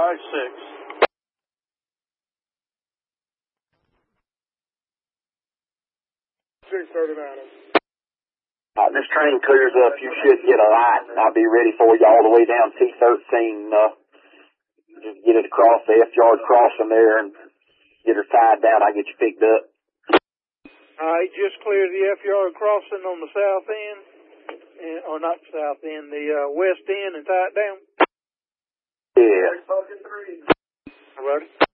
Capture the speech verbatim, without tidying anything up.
five six. six thirty-nine. Uh, this train clears up, you should get a light, and I'll be ready for you all the way down T thirteen. Uh, just get it across the F-yard crossing there and get her tied down. I'll get you picked up. All right, just clear the F-yard crossing on the south end, and, or not south end, the uh, west end, and tie it down. Yeah. All right.